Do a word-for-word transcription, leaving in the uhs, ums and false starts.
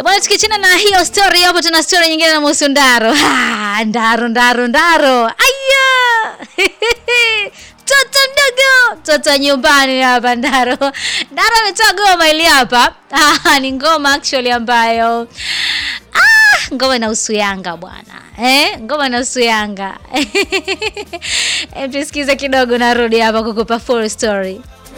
Bwana, tukichana na hiyo story hapo, tuna story nyingine na Musu Ndaro. Ha, Ndaro Ndaro Ndaro. Aya. Toto ndogo, toto nyumbani hapa Ndaro. Ndaro ametoa ngoma ile hapa. Ah, ni ngoma actually ambayo ah, ngoma inahusu Yanga bwana. Eh, ngoma inahusu Yanga. Em, tusikize kidogo, narudi hapa kukupa full story.